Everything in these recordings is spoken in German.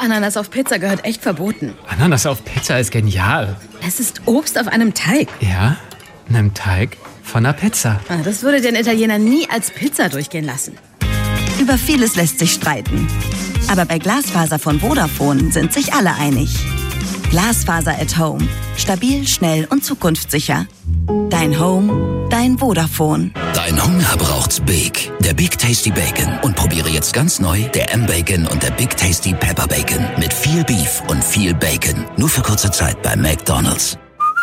Ananas auf Pizza gehört echt verboten. Ananas auf Pizza ist genial. Es ist Obst auf einem Teig. Ja, einem Teig von einer Pizza. Das würde den Italiener nie als Pizza durchgehen lassen. Über vieles lässt sich streiten. Aber bei Glasfaser von Vodafone sind sich alle einig. Glasfaser at Home. Stabil, schnell und zukunftssicher. Dein Home, dein Vodafone. Dein Hunger braucht's Big. Der Big Tasty Bacon. Und probiere jetzt ganz neu der M-Bacon und der Big Tasty Pepper Bacon. Mit viel Beef und viel Bacon. Nur für kurze Zeit bei McDonald's.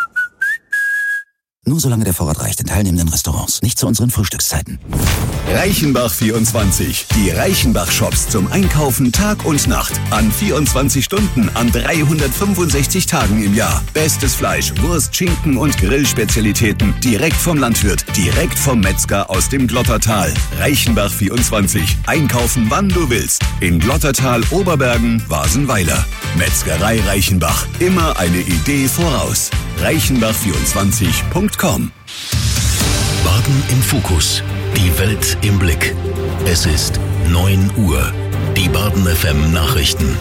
Nur solange der Vorrat reicht in teilnehmenden Restaurants. Nicht zu unseren Frühstückszeiten. Reichenbach 24. Die Reichenbach-Shops zum Einkaufen Tag und Nacht. An 24 Stunden, an 365 Tagen im Jahr. Bestes Fleisch, Wurst, Schinken und Grillspezialitäten. Direkt vom Landwirt, direkt vom Metzger aus dem Glottertal. Reichenbach 24. Einkaufen, wann du willst. In Glottertal, Oberbergen, Wasenweiler. Metzgerei Reichenbach. Immer eine Idee voraus. Reichenbach24.com. Baden im Fokus. Die Welt im Blick. Es ist 9 Uhr. Die Baden FM Nachrichten.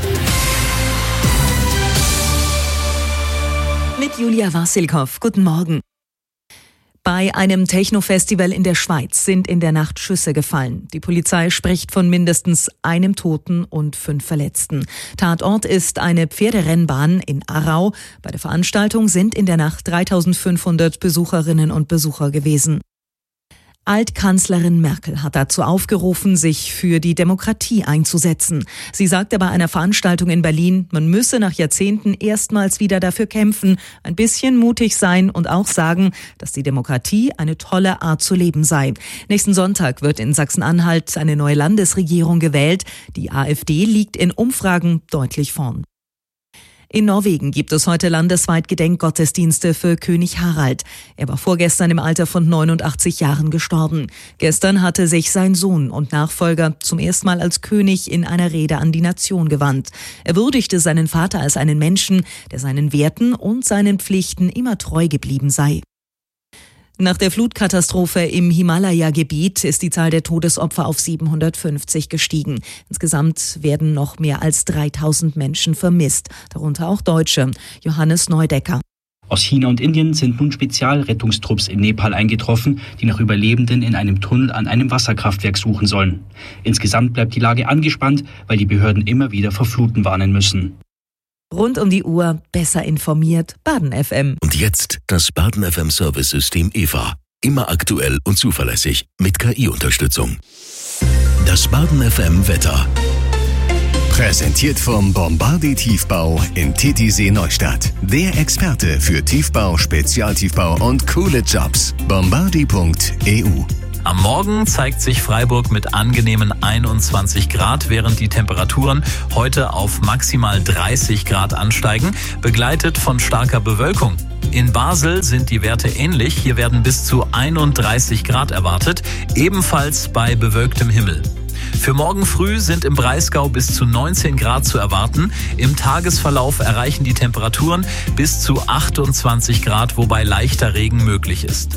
Mit Julia Wassilkow. Guten Morgen. Bei einem Techno-Festival in der Schweiz sind in der Nacht Schüsse gefallen. Die Polizei spricht von mindestens einem Toten und 5 Verletzten. Tatort ist eine Pferderennbahn in Aarau. Bei der Veranstaltung sind in der Nacht 3500 Besucherinnen und Besucher gewesen. Altkanzlerin Merkel hat dazu aufgerufen, sich für die Demokratie einzusetzen. Sie sagte bei einer Veranstaltung in Berlin, man müsse nach Jahrzehnten erstmals wieder dafür kämpfen, ein bisschen mutig sein und auch sagen, dass die Demokratie eine tolle Art zu leben sei. Nächsten Sonntag wird in Sachsen-Anhalt eine neue Landesregierung gewählt. Die AfD liegt in Umfragen deutlich vorn. In Norwegen gibt es heute landesweit Gedenkgottesdienste für König Harald. Er war vorgestern im Alter von 89 Jahren gestorben. Gestern hatte sich sein Sohn und Nachfolger zum ersten Mal als König in einer Rede an die Nation gewandt. Er würdigte seinen Vater als einen Menschen, der seinen Werten und seinen Pflichten immer treu geblieben sei. Nach der Flutkatastrophe im Himalaya-Gebiet ist die Zahl der Todesopfer auf 750 gestiegen. Insgesamt werden noch mehr als 3000 Menschen vermisst, darunter auch Deutsche. Johannes Neudecker. Aus China und Indien sind nun Spezialrettungstrupps in Nepal eingetroffen, die nach Überlebenden in einem Tunnel an einem Wasserkraftwerk suchen sollen. Insgesamt bleibt die Lage angespannt, weil die Behörden immer wieder vor Fluten warnen müssen. Rund um die Uhr, besser informiert, Baden FM. Und jetzt das Baden FM Service-System EVA. Immer aktuell und zuverlässig mit KI-Unterstützung. Das Baden FM Wetter. Präsentiert vom Bombardier Tiefbau in Titisee Neustadt. Der Experte für Tiefbau, Spezialtiefbau und coole Jobs. Bombardier.eu. Am Morgen zeigt sich Freiburg mit angenehmen 21 Grad, während die Temperaturen heute auf maximal 30 Grad ansteigen, begleitet von starker Bewölkung. In Basel sind die Werte ähnlich. Hier werden bis zu 31 Grad erwartet, ebenfalls bei bewölktem Himmel. Für morgen früh sind im Breisgau bis zu 19 Grad zu erwarten. Im Tagesverlauf erreichen die Temperaturen bis zu 28 Grad, wobei leichter Regen möglich ist.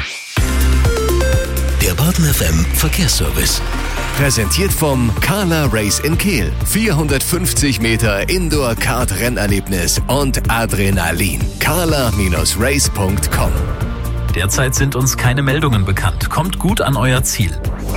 Der Baden FM Verkehrsservice. Präsentiert vom Carla Race in Kehl. 450 Meter Indoor-Kart-Rennerlebnis und Adrenalin. carla-race.com. Derzeit sind uns keine Meldungen bekannt. Kommt gut an euer Ziel.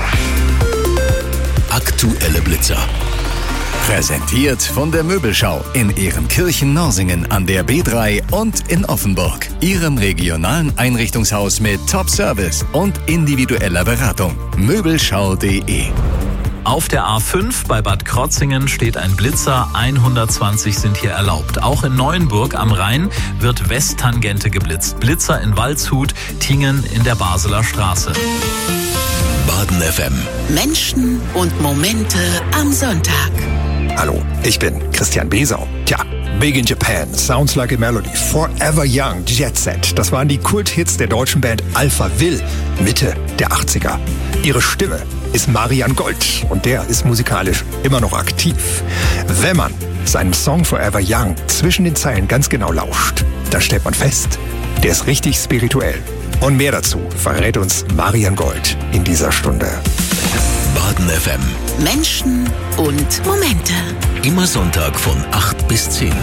Aktuelle Blitzer. Präsentiert von der Möbelschau in Ehrenkirchen-Norsingen an der B3 und in Offenburg. Ihrem regionalen Einrichtungshaus mit Top-Service und individueller Beratung. Möbelschau.de. Auf der A5 bei Bad Krotzingen steht ein Blitzer, 120 sind hier erlaubt. Auch in Neuenburg am Rhein wird Westtangente geblitzt. Blitzer in Waldshut, Tingen in der Basler Straße. Baden FM. Menschen und Momente am Sonntag. Hallo, ich bin Christian Besau. Tja, Big in Japan, Sounds Like a Melody, Forever Young, Jet Set. Das waren die Kulthits der deutschen Band Alpha Will, Mitte der 80er. Ihre Stimme ist Marian Gold und der ist musikalisch immer noch aktiv. Wenn man seinen Song Forever Young zwischen den Zeilen ganz genau lauscht, dann stellt man fest, der ist richtig spirituell. Und mehr dazu verrät uns Marian Gold in dieser Stunde. Baden FM. Menschen und Momente. Immer Sonntag von 8 bis 10.